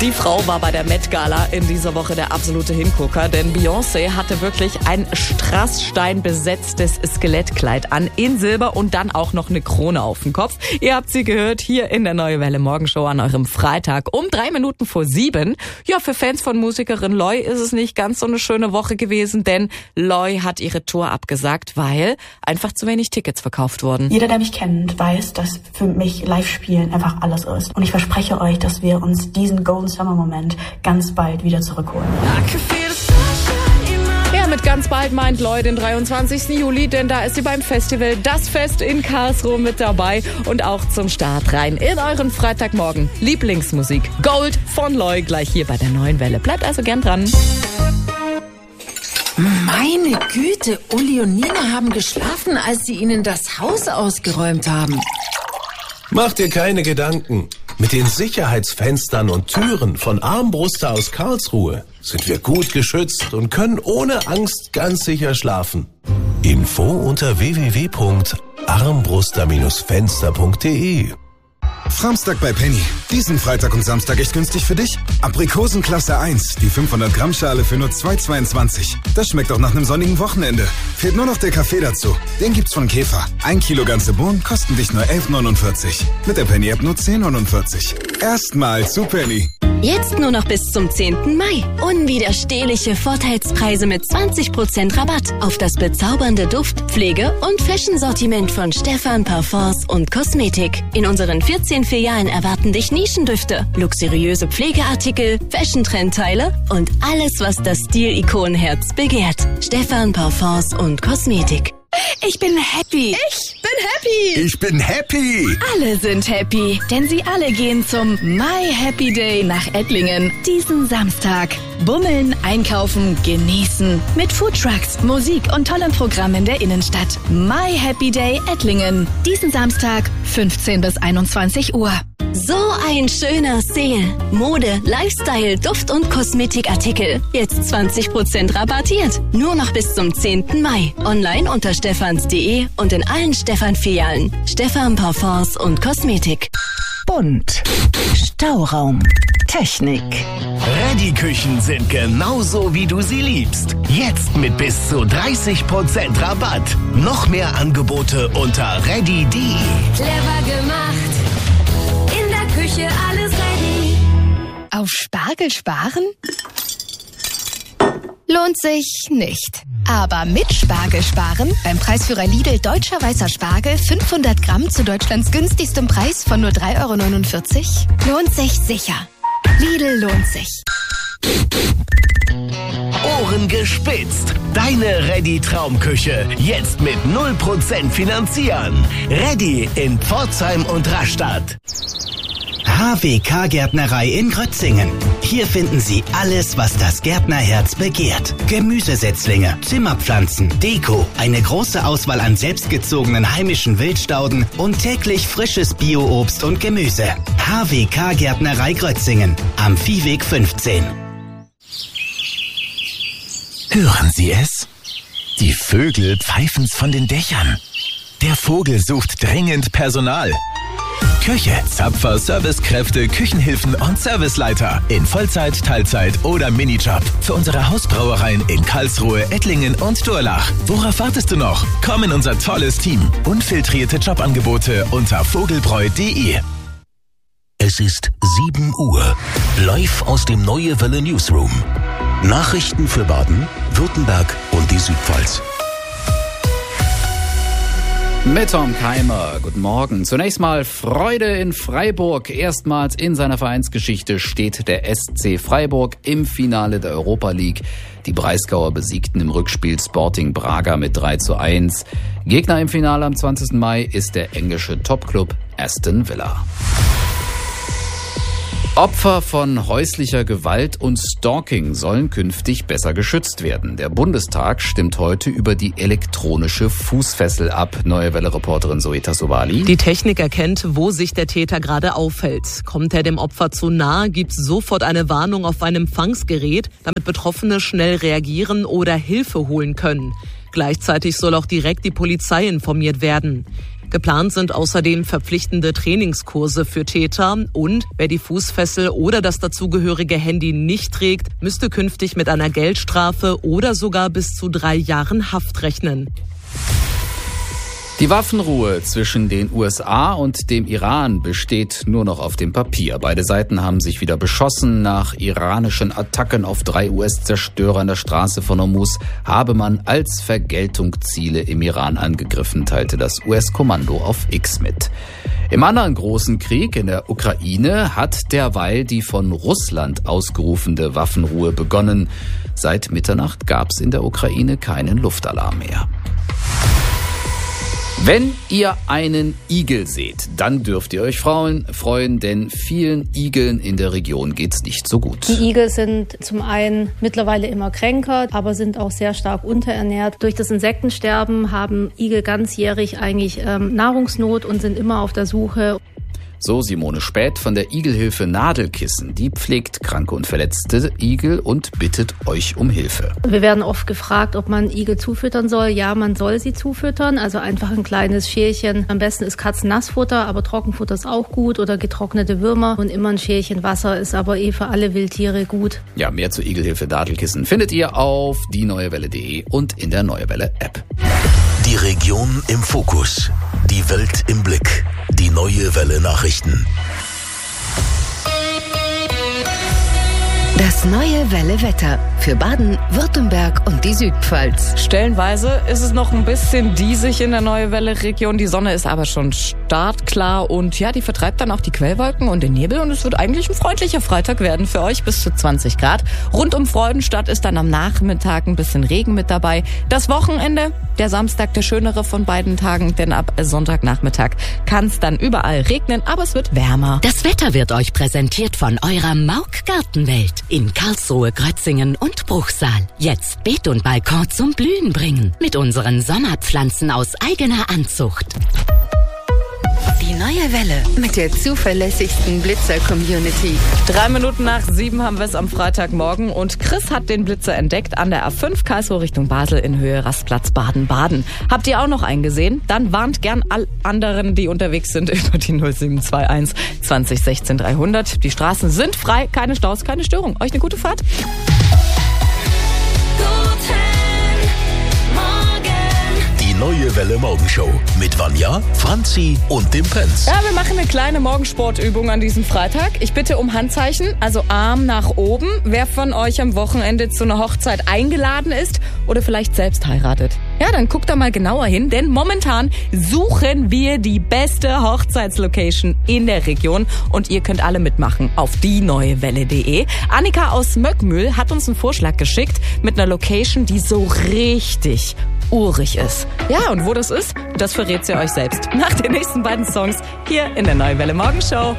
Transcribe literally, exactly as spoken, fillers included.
Die Frau war bei der Met Gala in dieser Woche der absolute Hingucker, denn Beyoncé hatte wirklich ein strasssteinbesetztes Skelettkleid an, in Silber und dann auch noch eine Krone auf dem Kopf. Ihr habt sie gehört hier in der Neue Welle Morgenshow an eurem Freitag um drei Minuten vor sieben. Ja, für Fans von Musikerin Loi ist es nicht ganz so eine schöne Woche gewesen, denn Loi hat ihre Tour abgesagt, weil einfach zu wenig Tickets verkauft wurden. Jeder, der mich kennt, weiß, dass für mich Live-Spielen einfach alles ist. Und ich verspreche euch, dass wir uns diesen Golden Summer-Moment ganz bald wieder zurückholen. Ja, mit ganz bald meint Loi den dreiundzwanzigsten Juli, denn da ist sie beim Festival Das Fest in Karlsruhe mit dabei und auch zum Start rein in euren Freitagmorgen. Lieblingsmusik Gold von Loi gleich hier bei der Neuen Welle. Bleibt also gern dran. Meine Güte, Uli und Nina haben geschlafen, als sie ihnen das Haus ausgeräumt haben. Mach dir keine Gedanken. Mit den Sicherheitsfenstern und Türen von Armbruster aus Karlsruhe sind wir gut geschützt und können ohne Angst ganz sicher schlafen. Info unter w w w punkt armbruster Fenster punkt de. Framstag bei Penny. Diesen Freitag und Samstag echt günstig für dich. Aprikosen Klasse eins, die fünfhundert Gramm Schale für nur zwei Euro zweiundzwanzig. Das schmeckt auch nach einem sonnigen Wochenende. Fehlt nur noch der Kaffee dazu. Den gibt's von Käfer. Ein Kilo ganze Bohnen kosten dich nur elf Euro neunundvierzig. Mit der Penny-App nur zehn Euro neunundvierzig. Erstmal zu Penny. Jetzt nur noch bis zum zehnten Mai. Unwiderstehliche Vorteilspreise mit zwanzig Prozent Rabatt auf das bezaubernde Duft-, Pflege- und Fashion-Sortiment von Stephan Parfums und Kosmetik. In unseren vierzehn Filialen erwarten dich Nischendüfte, luxuriöse Pflegeartikel, Fashion-Trendteile und alles, was das Stil-Ikonenherz begehrt. Stephan Parfums und Kosmetik. Ich bin happy. Ich bin happy. Ich bin happy. Alle sind happy, denn sie alle gehen zum My Happy Day nach Ettlingen diesen Samstag. Bummeln, einkaufen, genießen. Mit Foodtrucks, Musik und tollem Programm in der Innenstadt. My Happy Day Ettlingen. Diesen Samstag, fünfzehn bis einundzwanzig Uhr. So ein schöner Sale. Mode, Lifestyle, Duft- und Kosmetikartikel. Jetzt zwanzig Prozent rabattiert. Nur noch bis zum zehnten Mai. Online unter stephans punkt de und in allen Stephan-Filialen. Stephan Parfums und Kosmetik. Bunt. Stauraum. Technik. Reddy-Küchen sind genauso, wie du sie liebst. Jetzt mit bis zu dreißig Prozent Rabatt. Noch mehr Angebote unter reddy punkt de. Clever gemacht. In der Küche alles ready. Auf Spargel sparen? Lohnt sich nicht. Aber mit Spargel sparen, beim Preisführer Lidl Deutscher Weißer Spargel fünfhundert Gramm zu Deutschlands günstigstem Preis von nur drei Euro neunundvierzig, lohnt sich sicher. Lidl lohnt sich. Ohren gespitzt. Deine Reddy-Traumküche. Jetzt mit null Prozent finanzieren. Reddy in Pforzheim und Rastatt. H W K Gärtnerei in Grötzingen. Hier finden Sie alles, was das Gärtnerherz begehrt. Gemüsesetzlinge, Zimmerpflanzen, Deko, eine große Auswahl an selbstgezogenen heimischen Wildstauden und täglich frisches Bio-Obst und Gemüse. H W K Gärtnerei Grötzingen am Viehweg fünfzehn. Hören Sie es? Die Vögel pfeifen's von den Dächern. Der Vogel sucht dringend Personal. Köche, Zapfer, Servicekräfte, Küchenhilfen und Serviceleiter in Vollzeit, Teilzeit oder Minijob für unsere Hausbrauereien in Karlsruhe, Ettlingen und Durlach. Worauf wartest du noch? Komm in unser tolles Team. Unfiltrierte Jobangebote unter vogelbräu punkt de. Es ist sieben Uhr. Live aus dem Neue Welle Newsroom. Nachrichten für Baden, Württemberg und die Südpfalz. Mit Tom Keimer, guten Morgen. Zunächst mal Freude in Freiburg. Erstmals in seiner Vereinsgeschichte steht der S C Freiburg im Finale der Europa League. Die Breisgauer besiegten im Rückspiel Sporting Braga mit drei zu eins. Gegner im Finale am zwanzigsten Mai ist der englische Topclub Aston Villa. Opfer von häuslicher Gewalt und Stalking sollen künftig besser geschützt werden. Der Bundestag stimmt heute über die elektronische Fußfessel ab. Neue Welle-Reporterin Zoe Tassovali. Die Technik erkennt, wo sich der Täter gerade aufhält. Kommt er dem Opfer zu nahe, gibt es sofort eine Warnung auf ein Empfangsgerät, damit Betroffene schnell reagieren oder Hilfe holen können. Gleichzeitig soll auch direkt die Polizei informiert werden. Geplant sind außerdem verpflichtende Trainingskurse für Täter und wer die Fußfessel oder das dazugehörige Handy nicht trägt, müsste künftig mit einer Geldstrafe oder sogar bis zu drei Jahren Haft rechnen. Die Waffenruhe zwischen den U S A und dem Iran besteht nur noch auf dem Papier. Beide Seiten haben sich wieder beschossen. Nach iranischen Attacken auf drei U S-Zerstörer an der Straße von Hormuz habe man als Vergeltung Ziele im Iran angegriffen, teilte das U S-Kommando auf X mit. Im anderen großen Krieg in der Ukraine hat derweil die von Russland ausgerufene Waffenruhe begonnen. Seit Mitternacht gab es in der Ukraine keinen Luftalarm mehr. Wenn ihr einen Igel seht, dann dürft ihr euch freuen, freuen, denn vielen Igeln in der Region geht's nicht so gut. Die Igel sind zum einen mittlerweile immer kränker, aber sind auch sehr stark unterernährt. Durch das Insektensterben haben Igel ganzjährig eigentlich ähm, Nahrungsnot und sind immer auf der Suche. So Simone Späth von der Igelhilfe Nadelkissen. Die pflegt kranke und verletzte Igel und bittet euch um Hilfe. Wir werden oft gefragt, ob man Igel zufüttern soll. Ja, man soll sie zufüttern, also einfach ein kleines Schälchen. Am besten ist Katzennassfutter, aber Trockenfutter ist auch gut oder getrocknete Würmer. Und immer ein Schälchen Wasser ist aber eh für alle Wildtiere gut. Ja, mehr zur Igelhilfe Nadelkissen findet ihr auf die neue welle punkt de und in der Neue Welle App. Die Region im Fokus. Die Welt im Blick. Die Neue Welle Nachrichten. Das Neue Welle Wetter für Baden, Württemberg und die Südpfalz. Stellenweise ist es noch ein bisschen diesig in der Neue Welle Region. Die Sonne ist aber schon startklar und ja, die vertreibt dann auch die Quellwolken und den Nebel und es wird eigentlich ein freundlicher Freitag werden für euch bis zu zwanzig Grad. Rund um Freudenstadt ist dann am Nachmittag ein bisschen Regen mit dabei. Das Wochenende, der Samstag, der schönere von beiden Tagen, denn ab Sonntagnachmittag kann es dann überall regnen, aber es wird wärmer. Das Wetter wird euch präsentiert von eurer Mauk Gartenwelt in Karlsruhe, Grötzingen und Bruchsal. Jetzt Beet und Balkon zum Blühen bringen mit unseren Sommerpflanzen aus eigener Anzucht. Die Neue Welle mit der zuverlässigsten Blitzer-Community. Drei Minuten nach sieben haben wir es am Freitagmorgen und Chris hat den Blitzer entdeckt an der A fünf Karlsruhe Richtung Basel in Höhe Rastplatz Baden-Baden. Habt ihr auch noch einen gesehen? Dann warnt gern all anderen, die unterwegs sind, über die null sieben zwei eins zwanzig sechzehn dreihundert. Die Straßen sind frei, keine Staus, keine Störung. Euch eine gute Fahrt. Neue Welle Morgenshow mit Vanja, Franzi und dem Prinz. Ja, wir machen eine kleine Morgensportübung an diesem Freitag. Ich bitte um Handzeichen, also Arm nach oben. Wer von euch am Wochenende zu einer Hochzeit eingeladen ist oder vielleicht selbst heiratet. Ja, dann guckt da mal genauer hin, denn momentan suchen wir die beste Hochzeitslocation in der Region und ihr könnt alle mitmachen auf die neue welle punkt de. Annika aus Möckmühl hat uns einen Vorschlag geschickt mit einer Location, die so richtig urig ist. Ja, und wo das ist, das verrät ihr euch selbst. Nach den nächsten beiden Songs hier in der Neue Welle Morgenshow.